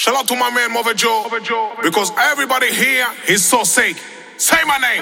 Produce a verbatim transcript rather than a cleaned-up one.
Shout out to my man Mother Joe, because everybody here is so sick. Say my name.